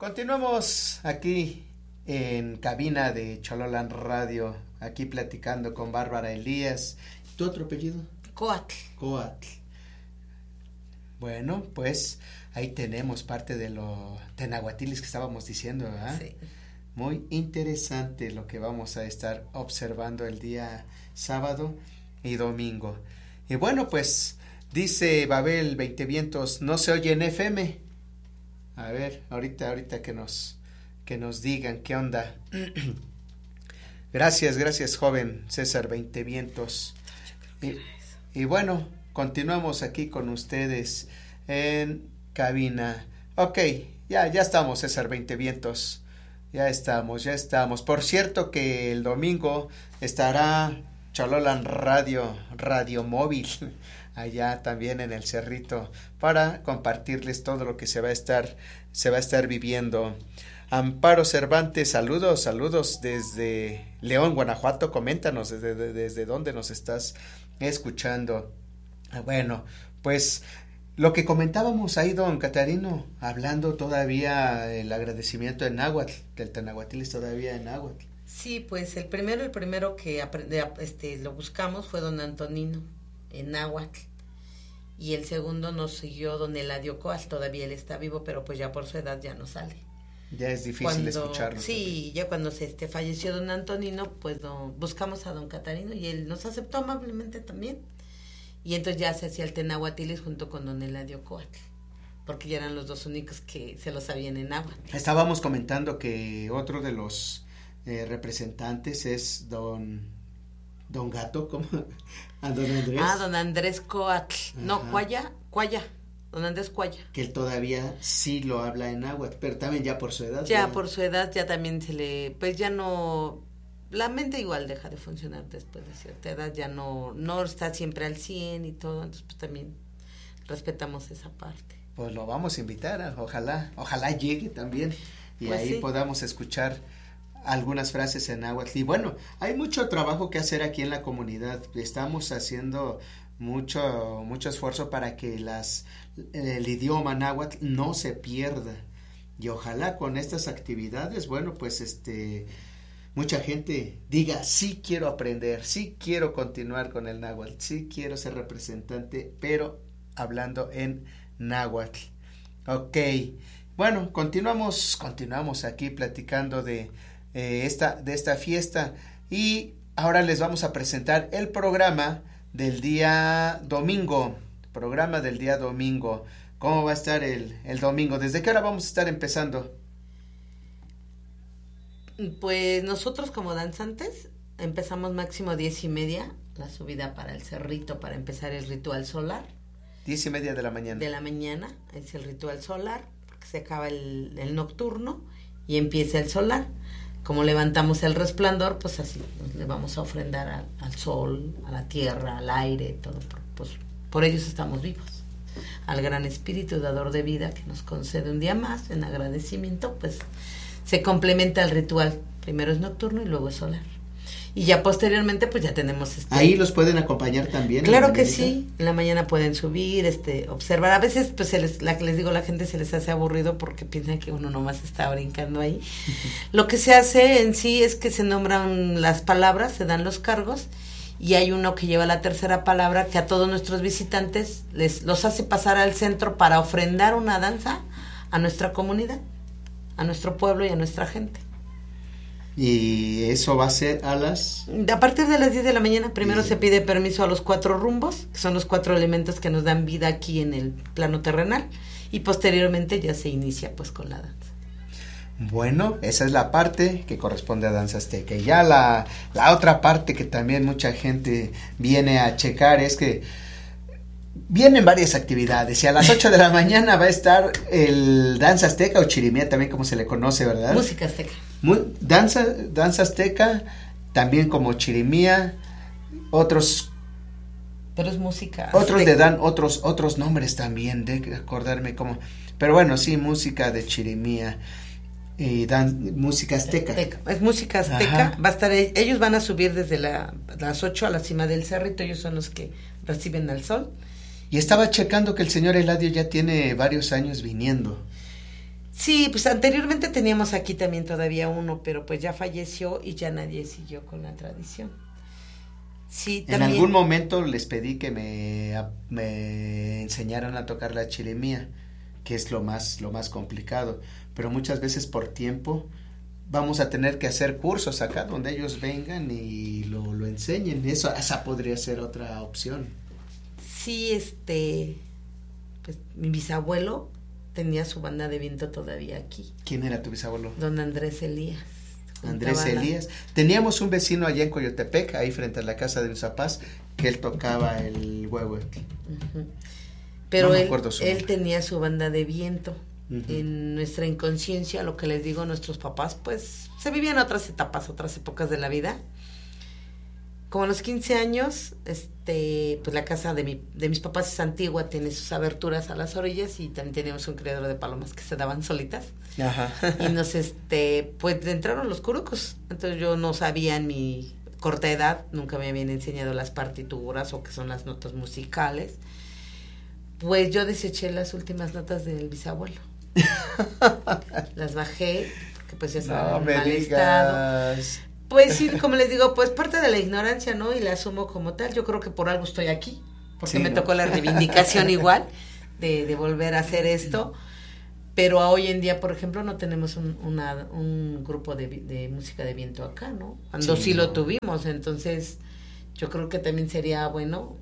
Continuamos aquí en cabina de Chololan Radio, aquí platicando con Bárbara Elías. ¿Tu otro apellido? Coatl. Coatl. Bueno, pues ahí tenemos parte de lo tenahuatilis que estábamos diciendo, ¿verdad? Sí. Muy interesante lo que vamos a estar observando el día sábado y domingo. Y bueno, pues dice Babel 20 vientos, no se oye en FM. A ver, ahorita que nos digan qué onda. Gracias, joven César 20 vientos. Y bueno, continuamos aquí con ustedes en cabina. Ok, ya estamos, César 20 vientos. Ya estamos. Por cierto que el domingo estará Chololan Radio Móvil, allá también en el Cerrito, para compartirles todo lo que se va a estar viviendo. Amparo Cervantes, saludos desde León, Guanajuato. Coméntanos desde dónde nos estás escuchando. Bueno, pues lo que comentábamos ahí, don Catarino, hablando todavía el agradecimiento en náhuatl, del tenahuatilis todavía en náhuatl. Sí, pues el primero que lo buscamos fue don Antonino en náhuatl, y el segundo nos siguió don Eladio Coatl. Todavía él está vivo, pero pues ya por su edad ya no sale. Ya es difícil escucharlo. Sí, también. Ya cuando falleció don Antonino, pues buscamos a don Catarino y él nos aceptó amablemente también. Y entonces ya se hacía el tenahuatilis junto con don Eladio Coatl, porque ya eran los dos únicos que se lo sabían en náhuatl. Estábamos comentando que otro de los representantes es don Gato, ¿cómo? Don Andrés. Don Andrés Coatl. Ajá. No, Cuaya. Don Andrés Cuaya. Que él todavía sí lo habla en náhuatl, pero también ya por su edad. Por su edad ya también pues ya no, la mente igual deja de funcionar después de cierta edad, ya no está siempre al 100 y todo, entonces pues también respetamos esa parte. Pues lo vamos a invitar, ojalá llegue también y pues ahí sí podamos escuchar algunas frases en náhuatl. Y bueno, hay mucho trabajo que hacer aquí en la comunidad. Estamos haciendo mucho esfuerzo para que el idioma náhuatl no se pierda. Y ojalá con estas actividades, bueno, pues mucha gente diga, sí quiero aprender, sí quiero continuar con el náhuatl, sí quiero ser representante, pero hablando en náhuatl. Ok, bueno, continuamos aquí platicando de esta fiesta, y ahora les vamos a presentar el programa del día domingo. ¿Cómo va a estar el domingo? ¿Desde qué hora vamos a estar empezando? Pues nosotros como danzantes empezamos máximo 10:30 la subida para el cerrito para empezar el ritual solar. 10:30 de la mañana. De la mañana es el ritual solar, porque se acaba el nocturno y empieza el solar. Como levantamos el resplandor, pues así le vamos a ofrendar al sol, a la tierra, al aire, todo, pues por ellos estamos vivos. Al gran espíritu dador de vida que nos concede un día más en agradecimiento, pues se complementa el ritual. Primero es nocturno y luego es solar. Y ya posteriormente pues ya tenemos ¿Ahí los pueden acompañar también? Claro que sí, en la mañana pueden subir, observar. A veces pues les digo, la gente se les hace aburrido porque piensan que uno nomás está brincando ahí. Lo que se hace en sí es que se nombran las palabras, se dan los cargos, y hay uno que lleva la tercera palabra que a todos nuestros visitantes los hace pasar al centro para ofrendar una danza a nuestra comunidad, a nuestro pueblo y a nuestra gente. Y eso va a ser a partir de las 10 de la mañana. Primero se pide permiso a los 4 rumbos, que son los 4 elementos que nos dan vida aquí en el plano terrenal, y posteriormente ya se inicia pues con la danza. Bueno, esa es la parte que corresponde a danza azteca. Y ya la otra parte que también mucha gente viene a checar es que vienen varias actividades, y a las 8 de la mañana va a estar el danza azteca o chirimía también, como se le conoce, ¿verdad? Música azteca. Danza azteca, también como chirimía, otros. Pero es música azteca. Otros le dan otros nombres también, de acordarme cómo. Pero bueno, sí, música de chirimía y música azteca. Es música azteca. Ajá. Va a estar, ellos van a subir desde las 8 a la cima del cerrito, ellos son los que reciben al sol. Y estaba checando que el señor Eladio ya tiene varios años viniendo. Sí, pues anteriormente teníamos aquí también todavía uno, pero pues ya falleció y ya nadie siguió con la tradición. Sí, En también. algún momento les pedí que me enseñaran a tocar la chirimía, que es lo más complicado, pero muchas veces por tiempo vamos a tener que hacer cursos acá donde ellos vengan y lo enseñen. Esa podría ser otra opción. Sí, pues mi bisabuelo tenía su banda de viento todavía aquí. ¿Quién era tu bisabuelo? Don Andrés Elías. Andrés Elías. Teníamos un vecino allá en Coyotepec, ahí frente a la casa de mis papás, que él tocaba el huehuetl. Uh-huh. Pero no él tenía su banda de viento. Uh-huh. En nuestra inconsciencia, lo que les digo, nuestros papás, pues, se vivían otras etapas, otras épocas de la vida. Como a los 15 años, pues la casa de mis papás es antigua, tiene sus aberturas a las orillas y también teníamos un criadero de palomas que se daban solitas. Ajá. Y pues entraron los curucos. Entonces yo no sabía en mi corta edad, nunca me habían enseñado las partituras o qué son las notas musicales. Pues yo deseché las últimas notas del bisabuelo. Las bajé, porque pues ya estaban en mal estado. Pues sí, como les digo, pues parte de la ignorancia, ¿no? Y la asumo como tal. Yo creo que por algo estoy aquí, porque sí, me tocó la reivindicación igual de volver a hacer esto. Pero hoy en día, por ejemplo, no tenemos un grupo de música de viento acá, ¿no? Cuando sí lo tuvimos, entonces yo creo que también sería bueno.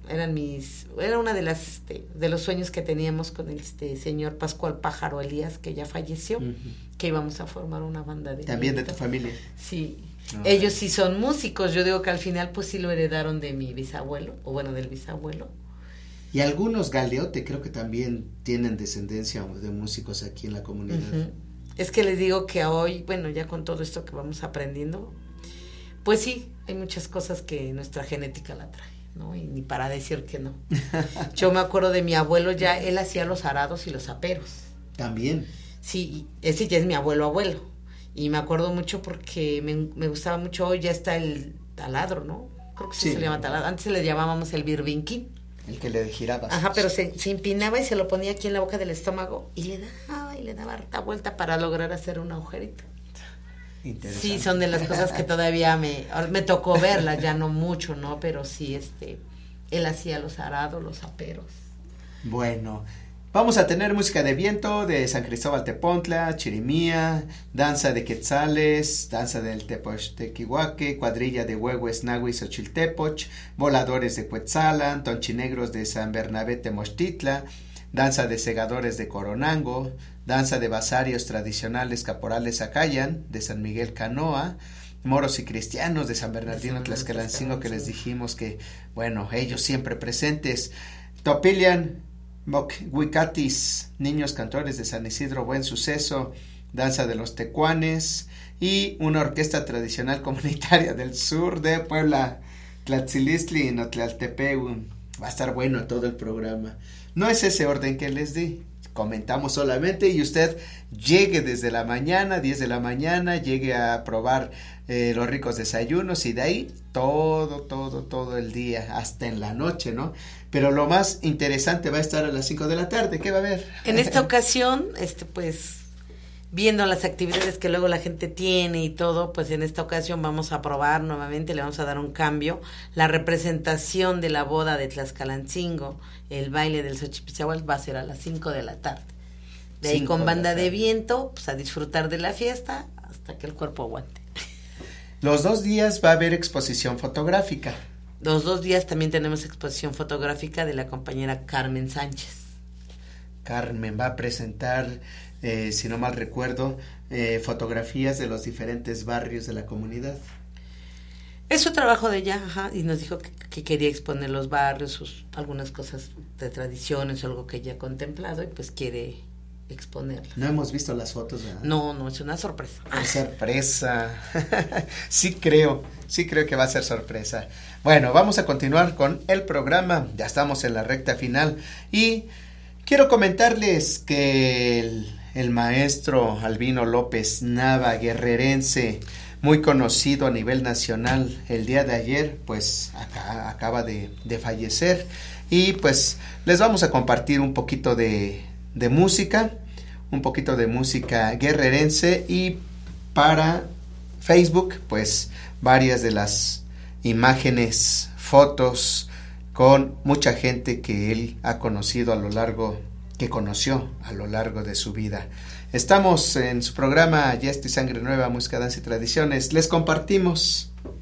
Era una de los sueños que teníamos con el señor Pascual Pájaro Elías, que ya falleció, uh-huh, que íbamos a formar una banda de también viento. De tu familia. Sí. Ellos sí son músicos, yo digo que al final pues sí lo heredaron de mi bisabuelo, o bueno, del bisabuelo. Y algunos Galeote creo que también tienen descendencia de músicos aquí en la comunidad. Uh-huh. Es que les digo que hoy, bueno, ya con todo esto que vamos aprendiendo, pues sí, hay muchas cosas que nuestra genética la trae, ¿no? Y ni para decir que no. Yo me acuerdo de mi abuelo, él hacía los arados y los aperos. También. Sí, ese ya es mi abuelo. Y me acuerdo mucho porque me gustaba mucho, hoy ya está el taladro, ¿no? Creo que sí se le llama taladro. Antes le llamábamos el birbinquín. El que le girabas. Ajá, pero se empinaba y se lo ponía aquí en la boca del estómago y le daba harta vuelta para lograr hacer un agujerito. Interesante. Sí, son de las cosas que todavía me tocó verlas, ya no mucho, ¿no? Pero sí, él hacía los arados, los aperos. Bueno, vamos a tener música de viento de San Cristóbal Tepontla, chirimía, danza de quetzales, danza del Tepochteciguaque, cuadrilla de Huehues, Nahui, Xochiltepoch, voladores de Cuetzalan, tonchinegros de San Bernabé Temochtitla, danza de segadores de Coronango, danza de basarios tradicionales caporales Acayan, de San Miguel Canoa, moros y cristianos de San Bernardino Tlaxcalancingo, que les dijimos que, bueno, ellos siempre presentes, Topilian, Mochuicatis, niños cantores de San Isidro Buen Suceso, danza de los tecuanes y una orquesta tradicional comunitaria del sur de Puebla, Tlatzilistli y Notlaltepeu. Va a estar bueno todo el programa. No es ese orden que les di, comentamos solamente y usted llegue desde la mañana, 10 de la mañana, llegue a probar los ricos desayunos y de ahí todo el día, hasta en la noche, ¿no? Pero lo más interesante va a estar a las 5 de la tarde. ¿Qué va a haber? En esta ocasión, pues, viendo las actividades que luego la gente tiene y todo, pues en esta ocasión vamos a probar nuevamente, le vamos a dar un cambio, la representación de la boda de Tlaxcalancingo, el baile del Xochipilzahuatl va a ser a las 5 de la tarde. De ahí con banda de viento, pues a disfrutar de la fiesta hasta que el cuerpo aguante. Los 2 días va a haber exposición fotográfica. Los 2 días también tenemos exposición fotográfica de la compañera Carmen Sánchez. Carmen va a presentar, si no mal recuerdo, fotografías de los diferentes barrios de la comunidad. Es su trabajo de ella, ajá, y nos dijo que quería exponer los barrios, algunas cosas de tradiciones, algo que ella ha contemplado y pues quiere exponerlas. No hemos visto las fotos, ¿verdad? No, es una sorpresa. Una sorpresa. Sí creo que va a ser sorpresa. Bueno, vamos a continuar con el programa, ya estamos en la recta final y quiero comentarles que el maestro Albino López Nava, guerrerense, muy conocido a nivel nacional, el día de ayer, pues acaba de fallecer y pues les vamos a compartir un poquito de música, un poquito de música guerrerense, y para Facebook pues varias de las imágenes, fotos con mucha gente que él ha conocido que conoció a lo largo de su vida. Estamos en su programa Ya Sangre Nueva, Música, Danza y Tradiciones. Les compartimos